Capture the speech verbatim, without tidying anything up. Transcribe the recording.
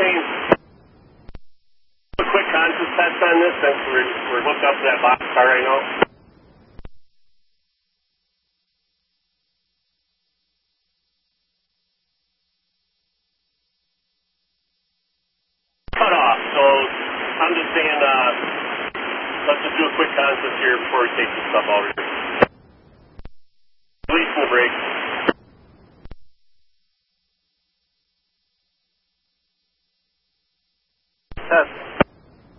saying a quick conscious test on this since we're, we're hooked up to that box car right now. Cut off, so I'm just saying, uh, let's just do a quick conscious here before we take this stuff out.